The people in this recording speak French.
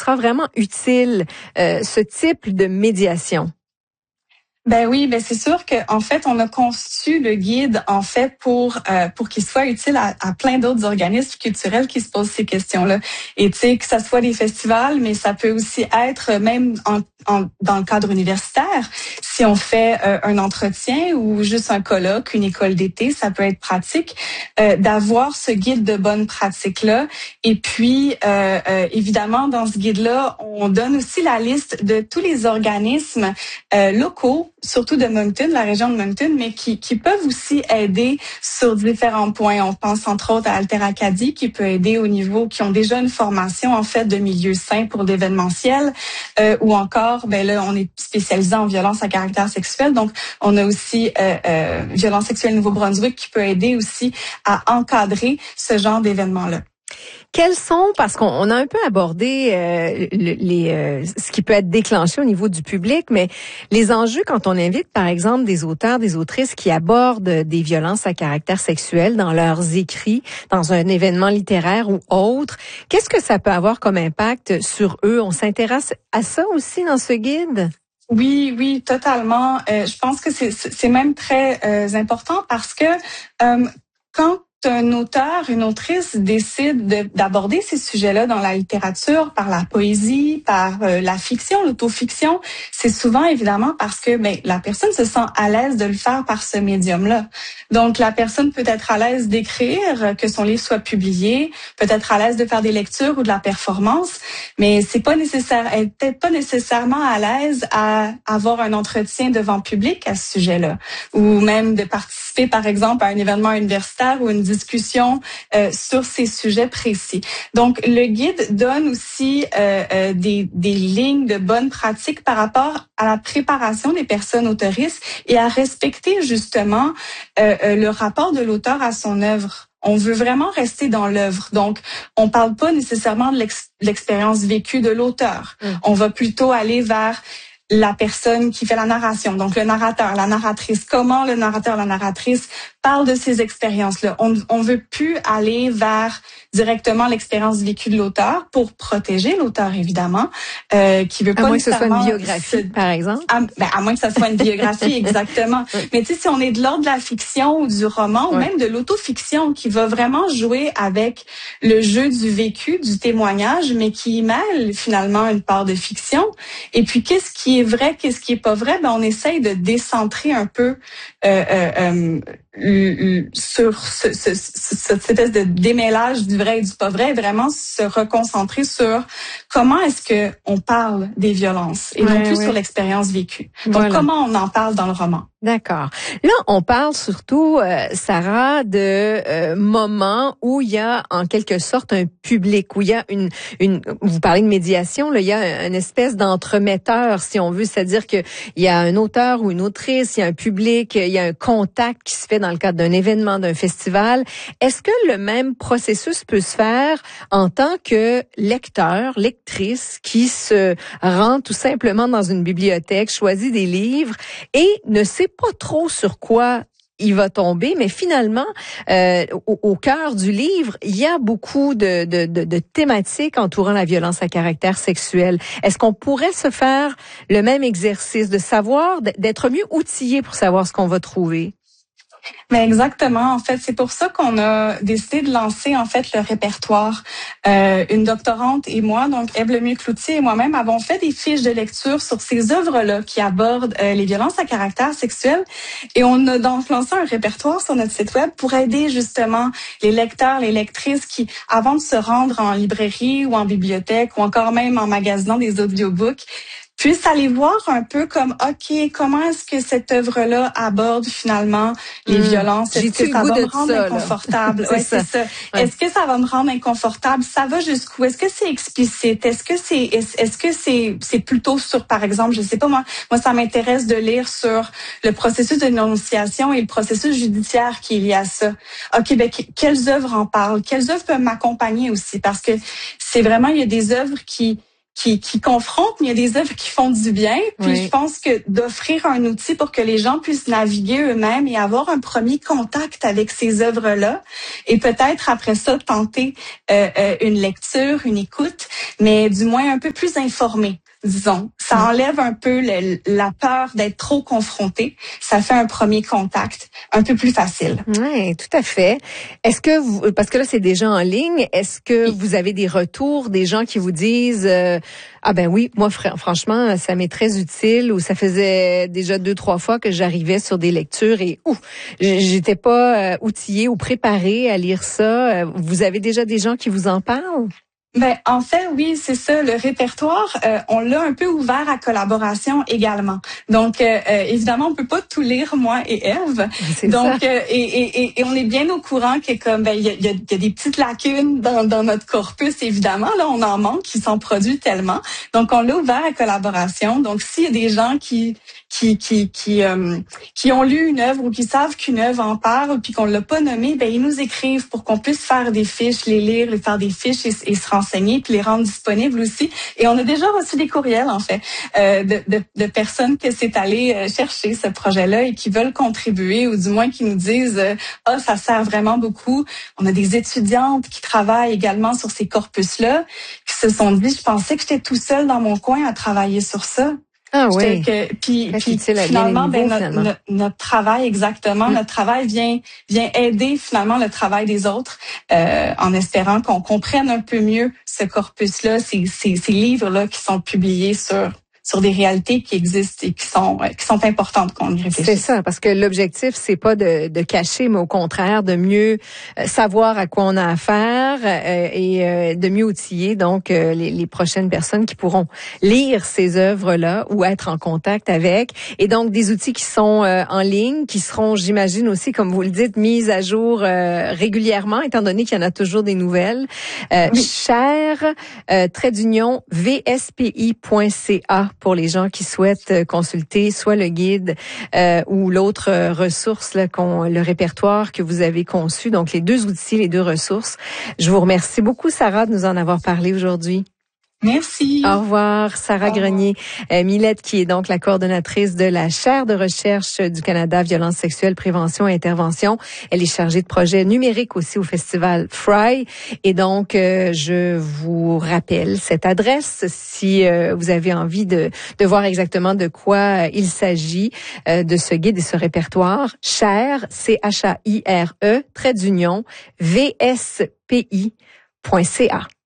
sera vraiment utile, ce type de médiation? Ben oui, ben c'est sûr que en fait on a conçu le guide en fait pour qu'il soit utile à plein d'autres organismes culturels qui se posent ces questions-là. Et tu sais que ça soit des festivals, mais ça peut aussi être même dans le cadre universitaire. Si on fait un entretien ou juste un colloque, une école d'été, ça peut être pratique d'avoir ce guide de bonnes pratiques-là. Et puis évidemment dans ce guide-là, on donne aussi la liste de tous les organismes locaux, surtout de Moncton, la région de Moncton, mais qui peuvent aussi aider sur différents points. On pense entre autres à Alter Acadie, qui peut aider au niveau, qui ont déjà une formation en fait de milieu sain pour l'événementiel, ou encore, ben là, on est spécialisé en violence à caractère sexuel, donc on a aussi Violence sexuelle Nouveau-Brunswick qui peut aider aussi à encadrer ce genre d'événements-là. Quels sont, parce qu'on a un peu abordé ce qui peut être déclenché au niveau du public, mais les enjeux quand on invite, par exemple, des auteurs, des autrices qui abordent des violences à caractère sexuel dans leurs écrits, dans un événement littéraire ou autre, qu'est-ce que ça peut avoir comme impact sur eux? On s'intéresse à ça aussi dans ce guide? Oui, totalement. Je pense que c'est même très important parce que quand un auteur, une autrice décide d'aborder ces sujets-là dans la littérature, par la poésie, par la fiction, l'autofiction, c'est souvent évidemment parce que la personne se sent à l'aise de le faire par ce médium-là. Donc la personne peut être à l'aise d'écrire, que son livre soit publié, peut être à l'aise de faire des lectures ou de la performance, mais c'est pas nécessaire, elle est peut-être pas nécessairement à l'aise à avoir un entretien devant public à ce sujet-là, ou même de participer par exemple à un événement universitaire ou une discussion sur ces sujets précis. Donc, le guide donne aussi des lignes de bonnes pratiques par rapport à la préparation des personnes autoristes et à respecter justement le rapport de l'auteur à son œuvre. On veut vraiment rester dans l'œuvre. Donc, on parle pas nécessairement de l'expérience vécue de l'auteur. On va plutôt aller vers la personne qui fait la narration, donc le narrateur, la narratrice, comment le narrateur, la narratrice parle de ces expériences-là. On veut plus aller vers directement l'expérience vécue de l'auteur pour protéger l'auteur, évidemment, qui veut pas à moins que ce soit une nécessairement biographie, par exemple. À moins que ce soit une biographie, exactement. Mais tu sais, si on est de l'ordre de la fiction ou du roman, ou même de l'autofiction, qui va vraiment jouer avec le jeu du vécu, du témoignage, mais qui mêle finalement une part de fiction. Et puis, qu'est-ce qui est vrai, qu'est-ce qui est pas vrai? On essaye de décentrer un peu sur cette espèce de démêlage du vrai et du pas vrai, vraiment se reconcentrer sur comment est-ce que on parle des violences et non plus sur l'expérience vécue. Donc, comment on en parle dans le roman. D'accord. Là, on parle surtout, Sarah, de moments où il y a en quelque sorte un public, où il y a une vous parlez de médiation, là, il y a une espèce d'entremetteur, si on veut, c'est-à-dire que il y a un auteur ou une autrice, il y a un public, il y a un contact qui se fait dans le cadre d'un événement, d'un festival. Est-ce que le même processus peut se faire en tant que lecteur, lectrice, qui se rend tout simplement dans une bibliothèque, choisit des livres et ne sait pas trop sur quoi il va tomber, mais finalement, au cœur du livre, il y a beaucoup de thématiques entourant la violence à caractère sexuel. Est-ce qu'on pourrait se faire le même exercice de savoir, d'être mieux outillé pour savoir ce qu'on va trouver? Mais exactement. En fait, c'est pour ça qu'on a décidé de lancer en fait le répertoire. Une doctorante et moi, donc Ève Lemieux-Cloutier et moi-même, avons fait des fiches de lecture sur ces œuvres-là qui abordent les violences à caractère sexuel. Et on a donc lancé un répertoire sur notre site web pour aider justement les lecteurs, les lectrices qui, avant de se rendre en librairie ou en bibliothèque ou encore même en magasinant des audiobooks, puissent aller voir un peu comme, OK, comment est-ce que cette œuvre-là aborde finalement les violences? Est-ce que ça va me rendre inconfortable? c'est ça. Est-ce que ça va me rendre inconfortable? Ça va jusqu'où? Est-ce que c'est explicite? Est-ce que c'est plutôt sur, par exemple, je sais pas moi, ça m'intéresse de lire sur le processus de dénonciation et le processus judiciaire qui est lié à ça. OK, quelles œuvres en parlent? Quelles œuvres peuvent m'accompagner aussi? Parce que c'est vraiment, il y a des œuvres qui qui confrontent, mais il y a des œuvres qui font du bien. Puis je pense que d'offrir un outil pour que les gens puissent naviguer eux-mêmes et avoir un premier contact avec ces œuvres-là, et peut-être après ça tenter une lecture, une écoute, mais du moins un peu plus informée. Disons, ça enlève un peu la peur d'être trop confronté. Ça fait un premier contact un peu plus facile. Oui, tout à fait. Est-ce que vous, parce que là c'est déjà en ligne, est-ce que vous avez des retours, des gens qui vous disent ah ben oui, moi franchement ça m'est très utile, ou ça faisait déjà 2-3 fois que j'arrivais sur des lectures et j'étais pas outillée ou préparée à lire ça. Vous avez déjà des gens qui vous en parlent? Ben, en fait, oui, c'est ça. Le répertoire, on l'a un peu ouvert à collaboration également. Donc, évidemment, on peut pas tout lire, moi et Ève. Donc, et on est bien au courant que comme ben il y a des petites lacunes dans notre corpus, évidemment. Là, on en manque, qui sont produits tellement. Donc, on l'a ouvert à collaboration. Donc, s'il y a des gens qui ont lu une œuvre ou qui savent qu'une œuvre en parle puis qu'on l'a pas nommée, ben ils nous écrivent pour qu'on puisse faire des fiches, les lire, les faire des fiches et se renseigner puis les rendre disponibles aussi. Et on a déjà reçu des courriels en fait de personnes que c'est allé chercher ce projet-là et qui veulent contribuer, ou du moins qui nous disent ça sert vraiment beaucoup. On a des étudiantes qui travaillent également sur ces corpus-là qui se sont dit je pensais que j'étais tout seul dans mon coin à travailler sur ça. Ah oui. Puis finalement, notre travail, exactement, notre travail vient aider finalement le travail des autres, en espérant qu'on comprenne un peu mieux ce corpus-là, ces livres-là qui sont publiés sur des réalités qui existent et qui sont importantes qu'on y réfléchisse. C'est ça, parce que l'objectif, c'est pas de cacher, mais au contraire, de mieux savoir à quoi on a affaire et de mieux outiller donc les prochaines personnes qui pourront lire ces œuvres-là ou être en contact avec. Et donc, des outils qui sont en ligne, qui seront, j'imagine aussi, comme vous le dites, mis à jour régulièrement, étant donné qu'il y en a toujours des nouvelles. Oui. Cher, vspi.ca pour les gens qui souhaitent consulter soit le guide ou l'autre ressource, là, le répertoire que vous avez conçu. Donc, les deux outils, les deux ressources. Je vous remercie beaucoup, Sarah, de nous en avoir parlé aujourd'hui. Merci. Au revoir, Sarah Grenier. Millette, qui est donc la coordonnatrice de la chaire de recherche du Canada, Violences sexuelles, prévention et intervention. Elle est chargée de projets numériques aussi au Festival Fry. Et donc, je vous rappelle cette adresse si vous avez envie de voir exactement de quoi il s'agit de ce guide et ce répertoire. Chaire, CHAIRE, _VSPI.ca.